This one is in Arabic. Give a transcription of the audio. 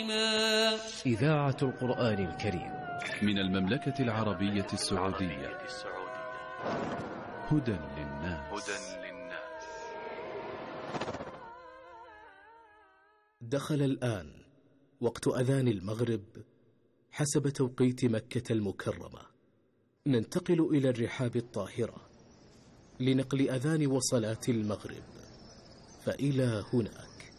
إذاعة القرآن الكريم من المملكة العربية السعودية. هدى للناس. دخل الآن وقت أذان المغرب حسب توقيت مكة المكرمة. ننتقل إلى الرحاب الطاهرة لنقل أذان وصلاة المغرب، فإلى هناك.